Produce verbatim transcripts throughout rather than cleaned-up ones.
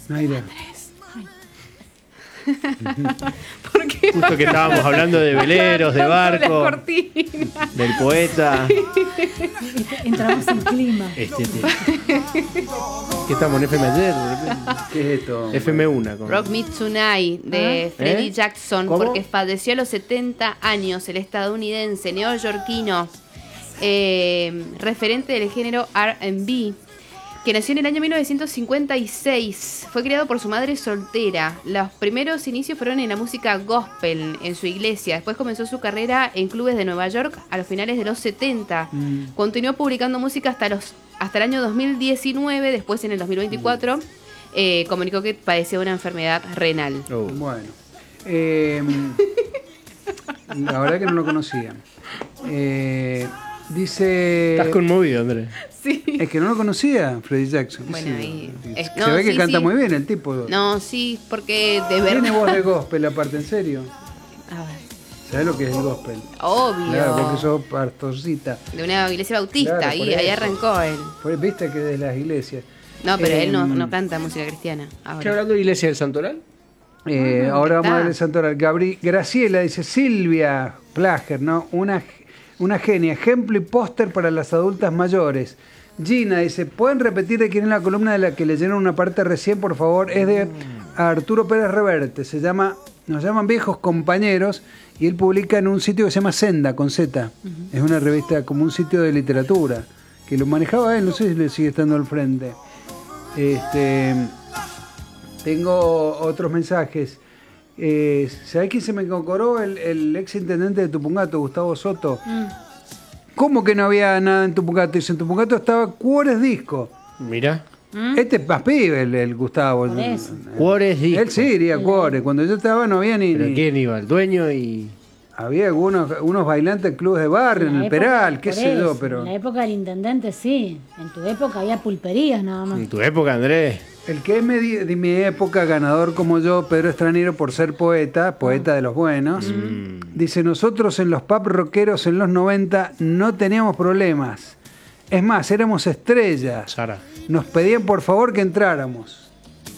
Naira. ¿Por qué? Justo que estábamos hablando de veleros, de barcos, del poeta. Entramos en clima. Este, este. ¿Qué estamos en F M ayer? ¿Qué es esto? F M uno. Con... Rock Me Tonight de ¿Eh? Freddie Jackson, ¿Cómo? porque falleció a los setenta años, el estadounidense neoyorquino, eh, referente del género R and B, que nació en el año mil novecientos cincuenta y seis. Fue criado por su madre soltera. Los primeros inicios fueron en la música gospel en su iglesia. Después comenzó su carrera en clubes de Nueva York a los finales de los setenta. Mm. Continuó publicando música hasta, los, hasta el año dos mil diecinueve. Después, en el dos mil veinticuatro, mm. eh, comunicó que padecía una enfermedad renal. Oh. Bueno. Eh, la verdad que no lo conocía. Eh... Dice... Estás conmovido, Andrés. Sí. Es que no lo conocía, Freddie Jackson. Bueno, sí, y... Se es, no, ve que sí, canta sí. muy bien el tipo. No, sí, porque de verdad... Tiene voz de gospel aparte, en serio. A ver. ¿Sabes lo que es el gospel? Obvio. Claro, porque sos pastorcita. De una iglesia bautista, Claro, ahí, ahí arrancó él. Por, Viste que de las iglesias. No, pero eh, él no, no canta música cristiana. Ahora. ¿Qué hablando de Iglesia del Santoral? Eh, Ah, ahora vamos está. a ver el santoral. Gabri Graciela dice, Silvia Plager, ¿no? Una... Una genia, ejemplo y póster para las adultas mayores. Gina dice, ¿pueden repetir de quién es la columna de la que leyeron una parte recién, por favor? Es de Arturo Pérez Reverte. Se llama, nos llaman Viejos Compañeros y él publica en un sitio que se llama Senda, con Z. Uh-huh. Es una revista como un sitio de literatura, que lo manejaba él, no sé si le sigue estando al frente. Este, tengo otros mensajes. Eh, ¿Sabés quién se me incorporó? El, el ex intendente de Tupungato, Gustavo Soto. Mm. ¿Cómo que no había nada en Tupungato? Dice, en Tupungato estaba Cuores Disco. Mira. ¿Mm? Este es más pibe, el, el Gustavo. Cuores Disco. Él sí iría Cuores. Cuando yo estaba no había ni... ¿Pero ni... quién iba? ¿El dueño y...? Había algunos unos bailantes en clubes de barrio, en, en el época, Peral, qué sé yo, pero... En la época del intendente sí. En tu época había pulperías nada más. En tu época, Andrés... El que es de mi época, ganador como yo, Pedro Estranero, por ser poeta, poeta de los buenos, mm. dice, nosotros en los pub rockeros en los noventa no teníamos problemas. Es más, éramos estrellas. Sara. Nos pedían por favor que entráramos.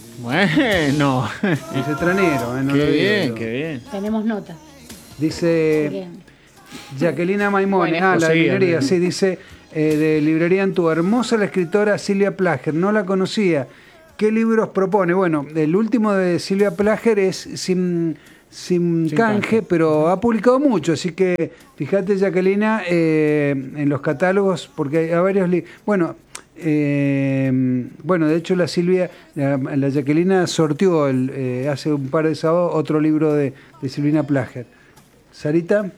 Bueno. Dice Estranero. ¿eh? No qué lo bien, digo. qué bien. Tenemos nota. Dice Jacquelina Maimone, bueno, ah, la seguía, librería, ¿no? sí, dice, eh, de Librería Antú, hermosa la escritora Silvia Plager, no la conocía. ¿Qué libros propone? Bueno, el último de Silvia Plager es Sin, sin, sin canje, canje, pero ha publicado mucho, así que fíjate, Jacquelina, eh, en los catálogos, porque hay, hay varios libros. Bueno, eh, bueno, de hecho la Silvia, la, la Jacquelina sorteó el, eh, hace un par de sábados otro libro de, de Silvina Plager. ¿Sarita?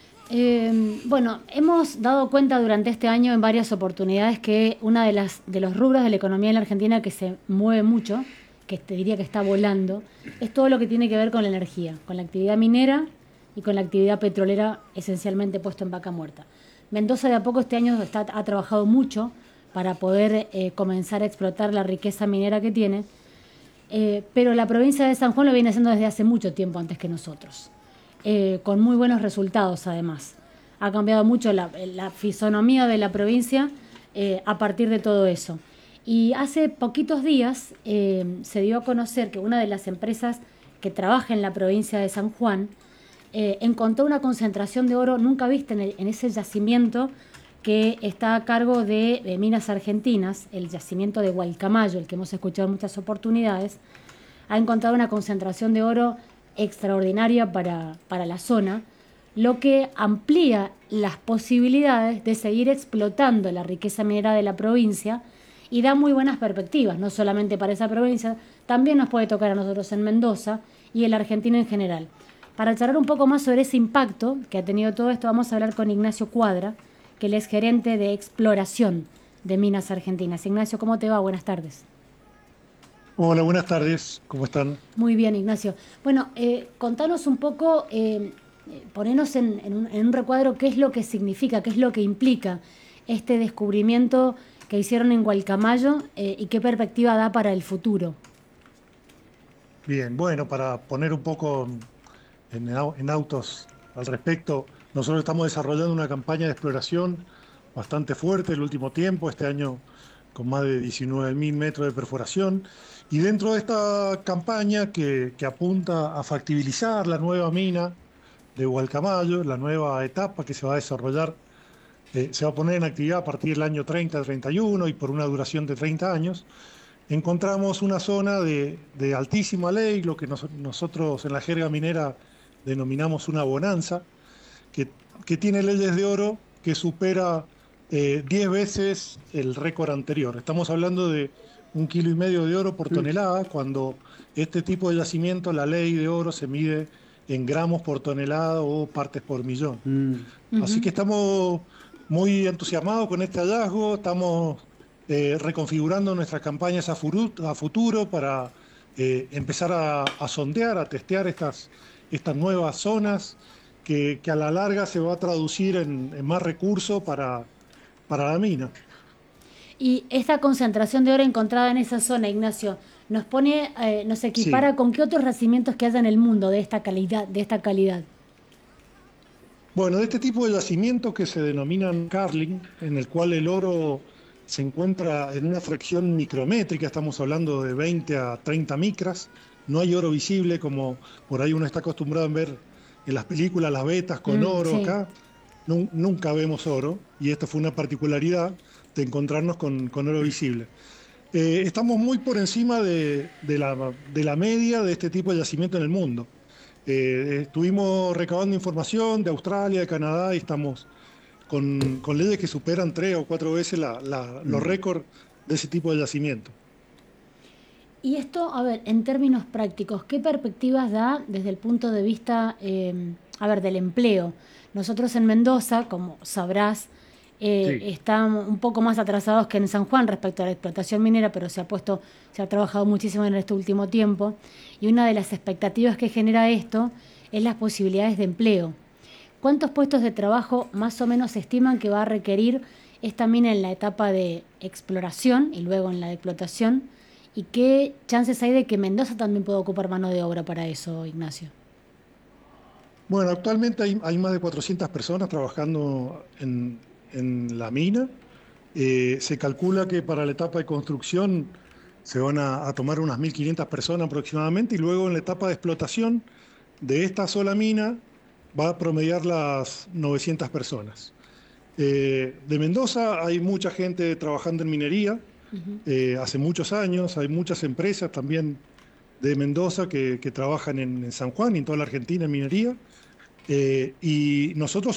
Eh, bueno, hemos dado cuenta durante este año en varias oportunidades que una de las de los rubros de la economía en la Argentina que se mueve mucho, que te diría que está volando, es todo lo que tiene que ver con la energía, con la actividad minera y con la actividad petrolera esencialmente puesto en vaca muerta. Mendoza de a poco este año está, ha trabajado mucho para poder eh, comenzar a explotar la riqueza minera que tiene, eh, pero la provincia de San Juan lo viene haciendo desde hace mucho tiempo antes que nosotros. Eh, con muy buenos resultados además. Ha cambiado mucho la, la fisonomía de la provincia eh, a partir de todo eso. Y hace poquitos días eh, se dio a conocer que una de las empresas que trabaja en la provincia de San Juan eh, encontró una concentración de oro nunca vista en, el, en ese yacimiento que está a cargo de, de Minas Argentinas, el yacimiento de Gualcamayo, el que hemos escuchado en muchas oportunidades. Ha encontrado una concentración de oro extraordinaria para, para la zona, lo que amplía las posibilidades de seguir explotando la riqueza minera de la provincia y da muy buenas perspectivas, no solamente para esa provincia, también nos puede tocar a nosotros en Mendoza y en la Argentina en general. Para charlar un poco más sobre ese impacto que ha tenido todo esto, vamos a hablar con Ignacio Cuadra, que él es gerente de exploración de Minas Argentinas. Ignacio, ¿cómo te va? Buenas tardes. Hola, buenas tardes. ¿Cómo están? Muy bien, Ignacio. Bueno, eh, contanos un poco, eh, ponenos en, en, un, en un recuadro qué es lo que significa, qué es lo que implica este descubrimiento que hicieron en Gualcamayo eh, y qué perspectiva da para el futuro. Bien, bueno, para poner un poco en, en autos al respecto, nosotros estamos desarrollando una campaña de exploración bastante fuerte el último tiempo. Este año con más de diecinueve mil metros de perforación. Y dentro de esta campaña que, que apunta a factibilizar la nueva mina de Gualcamayo, la nueva etapa que se va a desarrollar, eh, se va a poner en actividad a partir del año treinta treinta y uno y por una duración de treinta años, encontramos una zona de, de altísima ley, lo que nos, nosotros en la jerga minera denominamos una bonanza, que, que tiene leyes de oro que supera eh, diez veces el récord anterior. Estamos hablando de un kilo y medio de oro por tonelada, cuando este tipo de yacimiento, la ley de oro se mide en gramos por tonelada o partes por millón. Mm. Uh-huh. Así que estamos muy entusiasmados con este hallazgo, estamos eh, reconfigurando nuestras campañas a, furu- a futuro para eh, empezar a, a sondear, a testear estas, estas nuevas zonas que, que a la larga se va a traducir en, en más recursos para, para la mina. Y esta concentración de oro encontrada en esa zona, Ignacio, nos pone, eh, nos equipara sí. con qué otros yacimientos que haya en el mundo de esta calidad, de esta calidad. Bueno, de este tipo de yacimientos que se denominan Carlin, en el cual el oro se encuentra en una fracción micrométrica, estamos hablando de veinte a treinta micras, no hay oro visible como por ahí uno está acostumbrado a ver en las películas, las vetas con mm, oro sí. acá, no, nunca vemos oro, y esta fue una particularidad de encontrarnos con, con oro visible. Eh, estamos muy por encima de, de, la, de la media de este tipo de yacimiento en el mundo. Eh, estuvimos recabando información de Australia, de Canadá, y estamos con, con leyes que superan tres o cuatro veces la, la, los récords de ese tipo de yacimiento. Y esto, a ver, en términos prácticos, ¿qué perspectivas da desde el punto de vista, eh, a ver, del empleo? Nosotros en Mendoza, como sabrás, Eh, sí. están un poco más atrasados que en San Juan respecto a la explotación minera, pero se ha puesto, se ha trabajado muchísimo en este último tiempo, y una de las expectativas que genera esto es las posibilidades de empleo. ¿Cuántos puestos de trabajo más o menos se estiman que va a requerir esta mina en la etapa de exploración y luego en la de explotación? ¿Y qué chances hay de que Mendoza también pueda ocupar mano de obra para eso, Ignacio? Bueno, actualmente hay, hay más de cuatrocientas personas trabajando en en la mina. Eh, se calcula que para la etapa de construcción se van a, a tomar unas mil quinientas personas aproximadamente, y luego en la etapa de explotación de esta sola mina va a promediar las novecientas personas. Eh, de Mendoza hay mucha gente trabajando en minería, uh-huh. eh, hace muchos años, hay muchas empresas también de Mendoza que, que trabajan en, en San Juan y en toda la Argentina en minería, eh, y nosotros